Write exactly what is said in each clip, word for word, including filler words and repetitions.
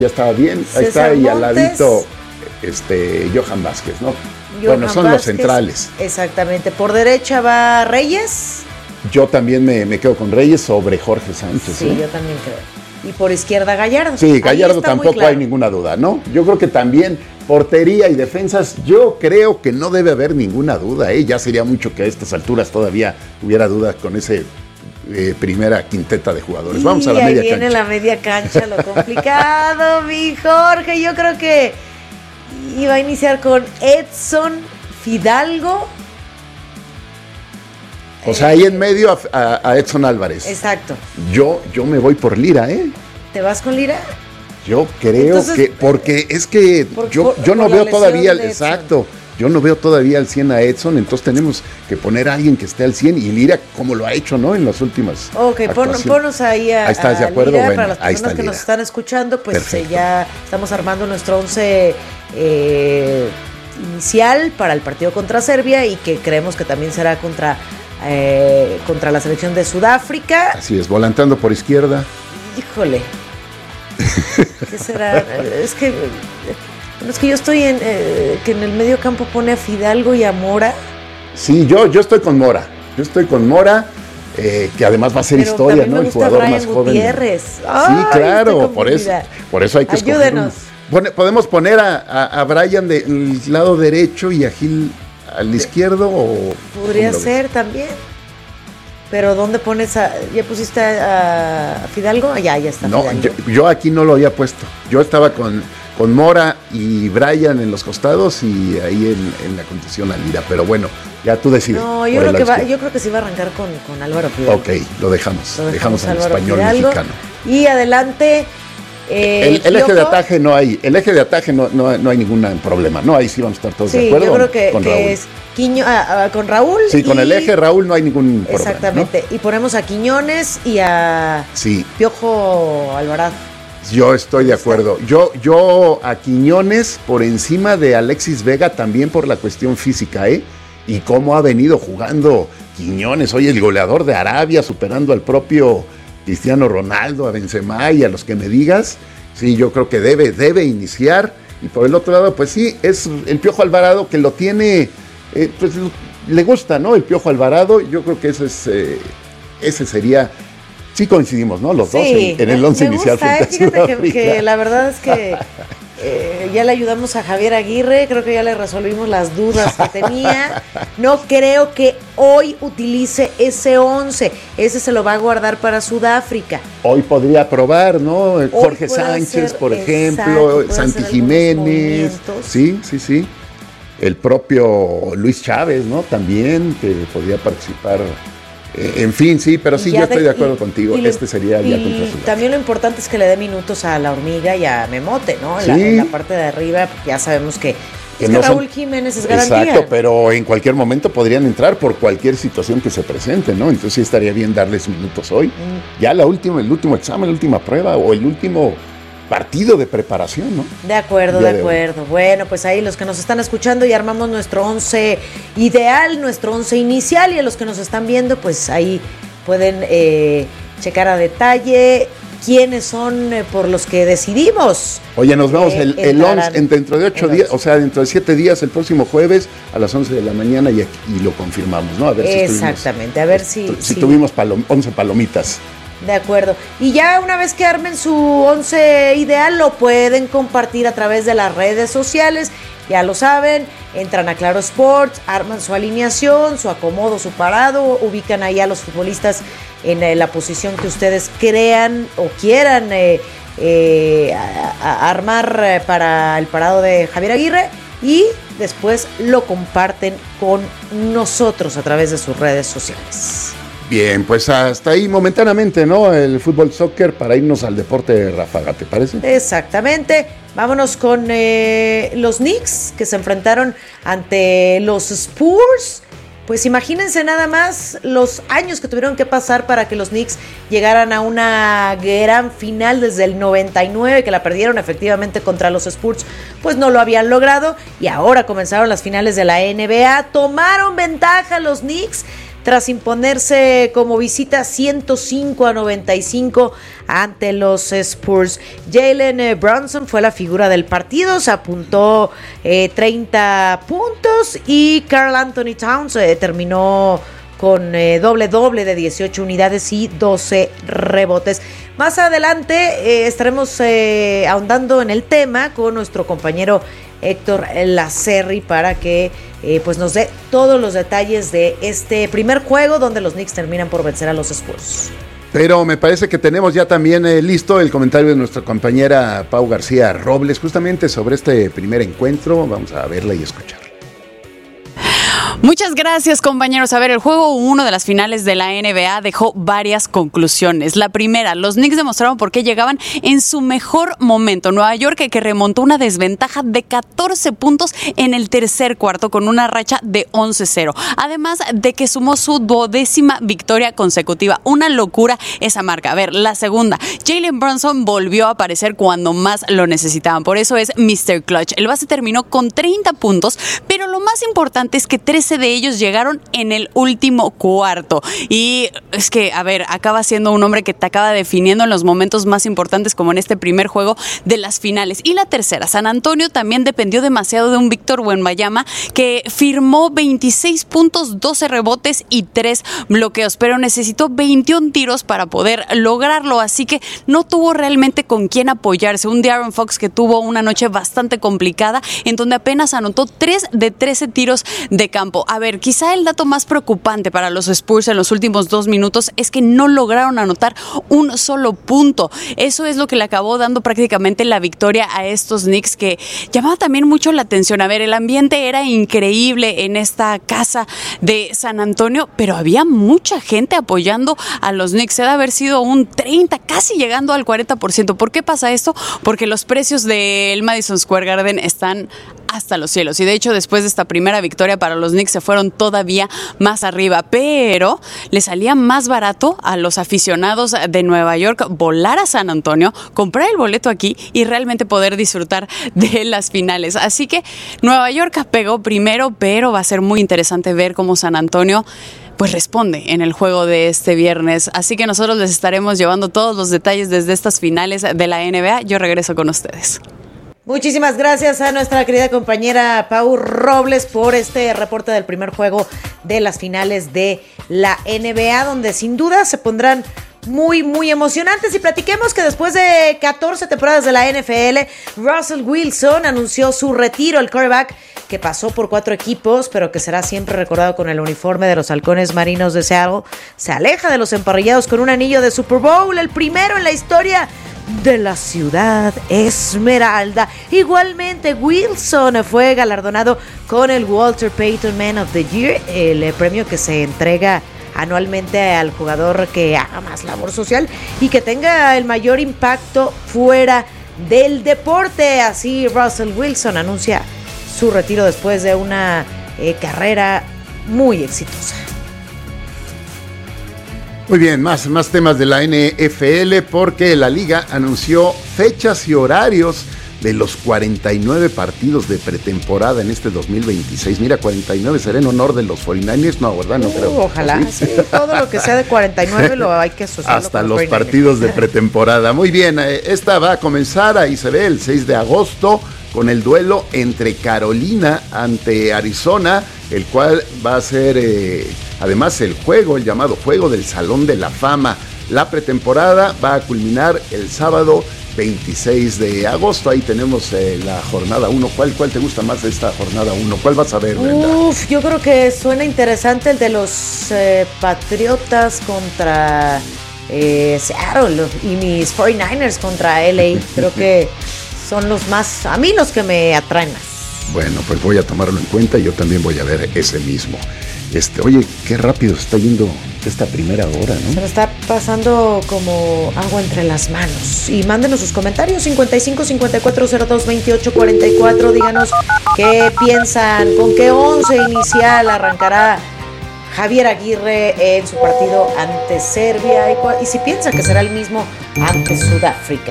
Ya estaba bien, ahí César está, y al Montes. ladito este, Johan Vázquez, ¿no? Johan bueno, son Vázquez, los centrales. Exactamente. Por derecha va Reyes. Yo también me, me quedo con Reyes sobre Jorge Sánchez. Sí, ¿eh? yo también creo. Y por izquierda Gallardo. Sí, Gallardo está muy tampoco claro. hay ninguna duda, ¿no? Yo creo que también portería y defensas, yo creo que no debe haber ninguna duda, ¿eh? Ya sería mucho que a estas alturas todavía hubiera dudas con ese eh, primera quinteta de jugadores. Vamos y a la ahí media viene cancha. la media cancha, lo complicado, mi Jorge. Yo creo que iba a iniciar con Edson, Fidalgo. O sea, ahí en medio a, a, a Edson Álvarez. Exacto. Yo, yo me voy por Lira, ¿eh? ¿Te vas con Lira? Yo creo Entonces, que, porque es que por- yo, por- yo no por la veo lesión todavía, de Edson. exacto, yo no veo todavía al cien a Edson, entonces tenemos que poner a alguien que esté al cien, y Lira, como lo ha hecho, ¿no? En las últimas Ok, pon, actuaciones. ponos ahí a, Ahí estás de a acuerdo, Lira. bueno, Para las ahí personas está que Lira. nos están escuchando, pues eh, Perfecto. ya estamos armando nuestro once eh, inicial para el partido contra Serbia y que creemos que también será contra, eh, contra la selección de Sudáfrica. Así es, volantando por izquierda. Híjole. ¿Qué será? Es que, es que yo estoy en eh, que en el medio campo pone a Fidalgo y a Mora. Sí, yo, yo estoy con Mora, yo estoy con Mora, eh, que además va a ser Pero historia, también me ¿no? El gusta jugador Brian más joven. Gutiérrez. Sí, Ay, claro, estoy por eso, confundida. por eso hay que escoger Ayúdenos. uno. Pone- podemos poner a, a, a Brian del lado derecho y a Gil al izquierdo, o Podría ¿cómo lo ves? ser también. Pero ¿dónde pones a... ¿Ya pusiste a, a Fidalgo? Ah, ya, ya está No, Fidalgo. yo, yo aquí no lo había puesto. Yo estaba con, con Mora y Brian en los costados y ahí en, en la contención a Lira. Pero bueno, ya tú decides. No, yo por creo el que lado va, yo creo que sí va a arrancar con, con Álvaro Fidalgo. Ok, lo dejamos. Lo dejamos al Álvaro español Fidalgo. mexicano. Y adelante... eh, El, el eje de Piojo. ataje no hay, el eje de ataje no, no, no hay ningún problema, ¿no? Ahí sí vamos a estar todos de Sí, acuerdo. yo creo que, con que Raúl. es Quiño, ah, ah, con Raúl. Sí, con y- el eje Raúl no hay ningún problema. Exactamente. Y ponemos a Quiñones y a ¿no? Sí, Piojo Alvarado. yo estoy de acuerdo. Yo, yo a Quiñones por encima de Alexis Vega también por la cuestión física, ¿eh? Y cómo ha venido jugando Quiñones, hoy el goleador de Arabia, superando al propio Cristiano Ronaldo, a Benzema y a los que me digas. Sí, yo creo que debe, debe iniciar. Y por el otro lado, pues sí, es el Piojo Alvarado que lo tiene, eh, pues le gusta, ¿no? El Piojo Alvarado, yo creo que ese es, eh, ese sería, sí coincidimos, ¿no? Los dos en, en el once me inicial gusta, frente eh, a fíjate que, Sudáfrica. que la verdad es que eh, ya le ayudamos a Javier Aguirre, creo que ya le resolvimos las dudas que tenía. No creo que hoy utilice ese once, ese se lo va a guardar para Sudáfrica. Hoy podría probar, ¿no? Jorge puede Sánchez, hacer, por exacto, ejemplo, puede Santi hacer algunos Jiménez. movimientos. Sí, sí, sí. El propio Luis Chávez, ¿no? También, que podría participar. Eh, en fin, sí, pero sí, Y ya yo estoy de- de acuerdo y- contigo. y lo- Este sería ya y contra Sudáfrica. también lo importante es que le dé minutos a la Hormiga y a Memote, ¿no? En, la, Sí. en la parte de arriba, ya sabemos que, Que es no que son- Raúl Jiménez es garantía. Exacto, pero en cualquier momento podrían entrar por cualquier situación que se presente, ¿no? Entonces sí estaría bien darles minutos hoy. Mm. Ya la última, el último examen, la última prueba o el último partido de preparación, ¿no? De acuerdo, Día de de hoy. acuerdo. Bueno, pues ahí los que nos están escuchando y armamos nuestro once ideal, nuestro once inicial, y a los que nos están viendo, pues ahí pueden eh, checar a detalle quiénes son eh, por los que decidimos. Oye, nos vemos Eh, el, el entrarán once, en dentro de ocho el días, once. o sea, dentro de siete días, el próximo jueves a las once de la mañana y, aquí- y lo confirmamos, ¿no? A ver si estuvimos- Exactamente, a ver si... si si- tuvimos palom- once palomitas. De acuerdo. Y ya una vez que armen su once ideal, lo pueden compartir a través de las redes sociales. Ya lo saben, entran a Claro Sports, arman su alineación, su acomodo, su parado, ubican ahí a los futbolistas en eh, la posición que ustedes crean o quieran eh, eh, a- a- armar eh, para el parado de Javier Aguirre, y después lo comparten con nosotros a través de sus redes sociales. Bien, pues hasta ahí momentáneamente, ¿no? El fútbol soccer para irnos al deporte de ráfaga, ¿te parece? Exactamente. Vámonos con eh, los Knicks, que se enfrentaron ante los Spurs. Pues imagínense nada más los años que tuvieron que pasar para que los Knicks llegaran a una gran final desde el noventa y nueve, que la perdieron efectivamente contra los Spurs, pues no lo habían logrado, y ahora comenzaron las finales de la N B A, tomaron ventaja los Knicks tras imponerse como visita ciento cinco a noventa y cinco ante los Spurs. Jalen Brunson fue la figura del partido, se apuntó eh, treinta puntos y Karl Anthony Towns eh, terminó con eh, doble doble de dieciocho unidades y doce rebotes. Más adelante eh, estaremos eh, ahondando en el tema con nuestro compañero Héctor Lacerri para que eh, pues nos dé todos los detalles de este primer juego donde los Knicks terminan por vencer a los Spurs. Pero me parece que tenemos ya también eh, listo el comentario de nuestra compañera Pau García Robles justamente sobre este primer encuentro. Vamos a verla y escucharla. Muchas gracias, compañeros. A ver, el juego uno de las finales de la N B A dejó varias conclusiones. La primera, los Knicks demostraron por qué llegaban en su mejor momento. Nueva York, que remontó una desventaja de catorce puntos en el tercer cuarto con una racha de once cero. Además de que sumó su duodécima victoria consecutiva. Una locura esa marca. A ver, la segunda, Jalen Brunson volvió a aparecer cuando más lo necesitaban. Por eso es mister Clutch. El base terminó con treinta puntos, pero lo más importante es que trece de ellos llegaron en el último cuarto. Y es que, a ver, acaba siendo un hombre que te acaba definiendo en los momentos más importantes, como en este primer juego de las finales. Y la tercera, San Antonio también dependió demasiado de un Víctor Wembanyama que firmó veintiséis puntos, doce rebotes y tres bloqueos, pero necesitó veintiún tiros para poder lograrlo, así que no tuvo realmente con quién apoyarse. Un De'Aaron Fox que tuvo una noche bastante complicada, en donde apenas anotó tres de trece tiros de campo. A ver, quizá el dato más preocupante para los Spurs en los últimos dos minutos es que no lograron anotar un solo punto. Eso es lo que le acabó dando prácticamente la victoria a estos Knicks, que llamaba también mucho la atención. A ver, el ambiente era increíble en esta casa de San Antonio, pero había mucha gente apoyando a los Knicks. Se debe haber sido un treinta, casi llegando al cuarenta por ciento. ¿Por qué pasa esto? Porque los precios del Madison Square Garden están hasta los cielos, y de hecho después de esta primera victoria para los Knicks se fueron todavía más arriba, pero le salía más barato a los aficionados de Nueva York volar a San Antonio, comprar el boleto aquí y realmente poder disfrutar de las finales. Así que Nueva York pegó primero, pero va a ser muy interesante ver cómo San Antonio pues responde en el juego de este viernes. Así que nosotros les estaremos llevando todos los detalles desde estas finales de la N B A. Yo regreso con ustedes. Muchísimas gracias a nuestra querida compañera Pau Robles por este reporte del primer juego de las finales de la N B A, donde sin duda se pondrán muy, muy emocionantes. Y platiquemos que después de catorce temporadas de la N F L, Russell Wilson anunció su retiro. El quarterback, que pasó por cuatro equipos, pero que será siempre recordado con el uniforme de los Halcones Marinos de Seattle, se aleja de los emparrillados con un anillo de Super Bowl, el primero en la historia de la ciudad Esmeralda. Igualmente, Wilson fue galardonado con el Walter Payton Man of the Year, el premio que se entrega anualmente al jugador que haga más labor social y que tenga el mayor impacto fuera del deporte. Así, Russell Wilson anuncia su retiro después de una eh, carrera muy exitosa. Muy bien, más, más temas de la N F L, porque la liga anunció fechas y horarios de los cuarenta y nueve partidos de pretemporada en este dos mil veintiséis. Mira, cuarenta y nueve será en honor de los cuarenta y nueve ers, no, ¿verdad? No uh, creo. Ojalá, sí, todo lo que sea de cuarenta y nueve lo hay que asociarlo hasta los partidos de pretemporada. Muy bien, esta va a comenzar, ahí se ve, el seis de agosto, con el duelo entre Carolina ante Arizona, el cual va a ser eh, además el juego, el llamado Juego del Salón de la Fama. La pretemporada va a culminar el sábado veintiséis de agosto. Ahí tenemos eh, la jornada uno. ¿Cuál, ¿Cuál te gusta más de esta jornada uno? ¿Cuál vas a ver, Brenda? Uf, yo creo que suena interesante el de los eh, Patriotas contra eh, Seattle y mis cuarenta y nueve ers contra L A. Creo que son los más, a mí los que me atraen más. Bueno, pues voy a tomarlo en cuenta y yo también voy a ver ese mismo. Este, oye, qué rápido se está yendo esta primera hora, ¿no? Se me está pasando como agua entre las manos. Y mándenos sus comentarios, cincuenta y cinco, cincuenta y cuatro, cero dos, veintiocho, cuarenta y cuatro. Díganos qué piensan, con qué once inicial arrancará Javier Aguirre en su partido ante Serbia. Y, y si piensan que será el mismo ante Sudáfrica, ¿no?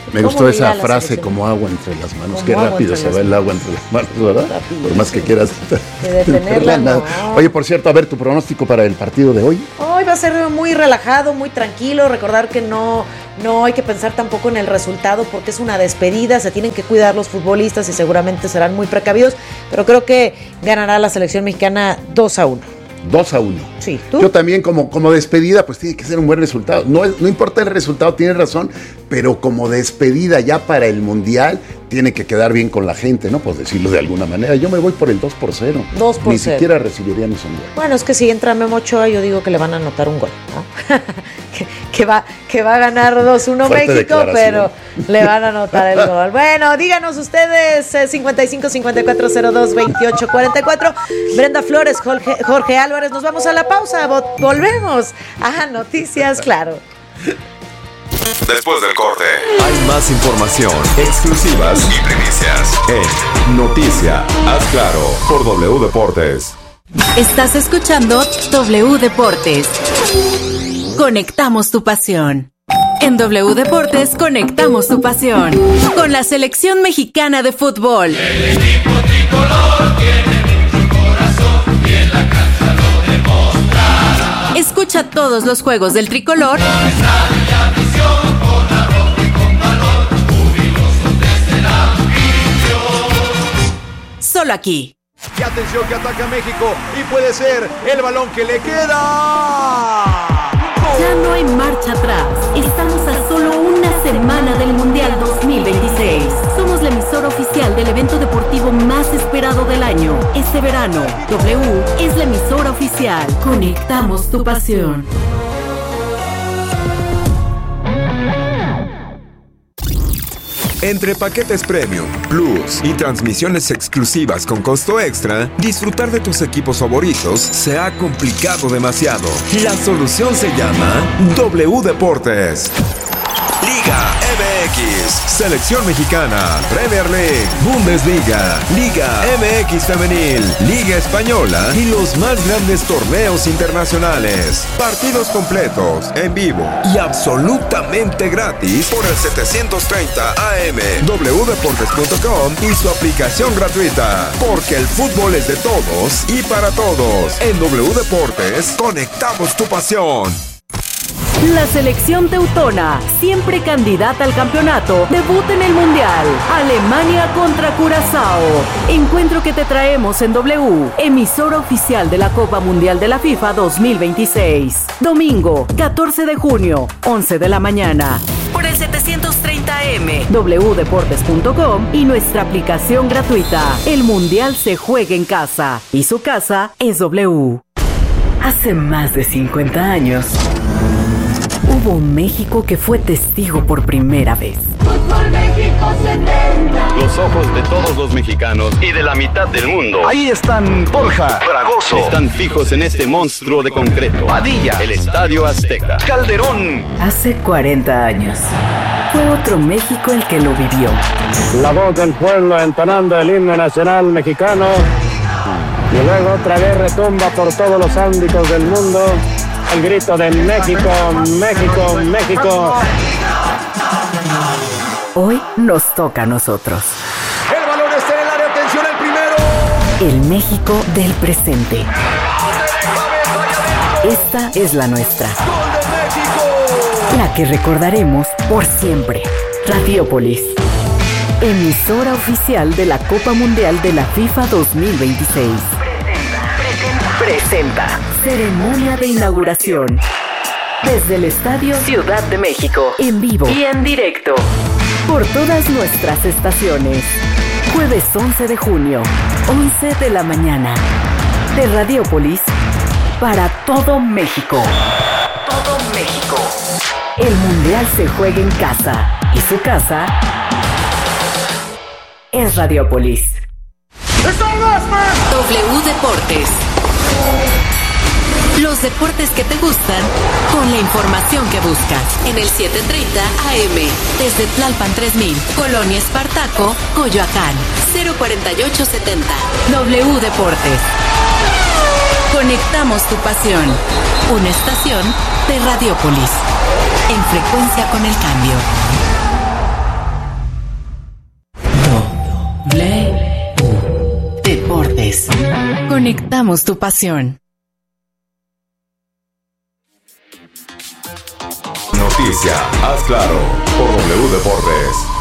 Me gustó esa frase, como agua entre las manos. Qué rápido se va el agua entre las manos, ¿verdad? Rápido. Por más que quieras detenerla, no. Oye, por cierto, a ver, tu pronóstico para el partido de hoy. Hoy va a ser muy relajado, muy tranquilo. Recordar que no, no hay que pensar tampoco en el resultado porque es una despedida. Se tienen que cuidar los futbolistas y seguramente serán muy precavidos. Pero creo que ganará la selección mexicana dos a uno. dos a uno. Sí, ¿tú? Yo también como, como despedida, pues tiene que ser un buen resultado. No, no importa el resultado, tienes razón, pero como despedida ya para el Mundial, tiene que quedar bien con la gente, ¿no? Pues decirlo de alguna manera. Yo me voy por el dos por cero. dos por cero. Ni siquiera recibiríamos un gol. Bueno, es que si entra Memo Ochoa, yo digo que le van a anotar un gol, ¿no? que, que, va, que va a ganar dos uno México, pero le van a anotar el gol. Bueno, díganos ustedes, eh, cincuenta y cinco, cincuenta y cuatro, cero dos, veintiocho, cuarenta y cuatro. Brenda Flores, Jorge, Jorge Álvarez, nos vamos a la pausa, volvemos a Noticias Claro. Después del corte, hay más información, exclusivas y primicias en Noticia Haz Claro por W Deportes. Estás escuchando W Deportes. Conectamos tu pasión. En W Deportes conectamos tu pasión con la selección mexicana de fútbol. El equipo tricolor tiene mucho corazón y en la cancha lo demostrará. Escucha todos los juegos del tricolor. Con estadio y afición, con arrojo y con valor, jubilosos desde el anfitrión. Solo aquí. Y atención que ataca México y puede ser el balón que le queda. Ya no hay marcha atrás. Estamos a solo una semana del Mundial dos mil veintiséis. Somos la emisora oficial del evento deportivo más esperado del año. Este verano, W es la emisora oficial. Conectamos tu pasión. Entre paquetes Premium, Plus y transmisiones exclusivas con costo extra, disfrutar de tus equipos favoritos se ha complicado demasiado. La solución se llama W Deportes. Liga M X, Selección Mexicana, Premier League, Bundesliga, Liga M X Femenil, Liga Española y los más grandes torneos internacionales. Partidos completos, en vivo y absolutamente gratis por el setecientos treinta A M, w deportes punto com y su aplicación gratuita. Porque el fútbol es de todos y para todos. En W Deportes, conectamos tu pasión. La selección teutona, siempre candidata al campeonato, debuta en el Mundial. Alemania contra Curazao. Encuentro que te traemos en W, emisora oficial de la Copa Mundial de la FIFA dos mil veintiséis. Domingo, catorce de junio, once de la mañana. Por el setecientos treinta A M, w deportes punto com y nuestra aplicación gratuita. El Mundial se juega en casa y su casa es W. Hace más de cincuenta años... hubo un México que fue testigo por primera vez. Fútbol México setenta. Los ojos de todos los mexicanos y de la mitad del mundo. Ahí están Borja, Fragoso. Están fijos en este monstruo de concreto. Padilla, el Estadio Azteca. Calderón. Hace cuarenta años, fue otro México el que lo vivió. La voz del pueblo entonando el himno nacional mexicano. Y luego otra vez retumba por todos los ámbitos del mundo el grito de México, México, México. Hoy nos toca a nosotros. El balón está en el área, atención el primero. El México del presente. Esta es la nuestra. ¡Gol de México! La que recordaremos por siempre. Radiópolis, emisora oficial de la Copa Mundial de la FIFA dos mil veintiséis. Presenta ceremonia de inauguración desde el Estadio Ciudad de México, en vivo y en directo por todas nuestras estaciones. Jueves once de junio, once de la mañana, de Radiópolis para todo México. Todo México. El Mundial se juega en casa y su casa es Radiópolis. W Deportes. Los deportes que te gustan, con la información que buscas. En el setecientos treinta A M, desde Tlalpan tres mil, Colonia Espartaco, Coyoacán, cero cuarenta y ocho setenta. W Deportes. Conectamos tu pasión. Una estación de Radiópolis. En frecuencia con el cambio. Conectamos tu pasión. Noticia, haz claro, por W Deportes.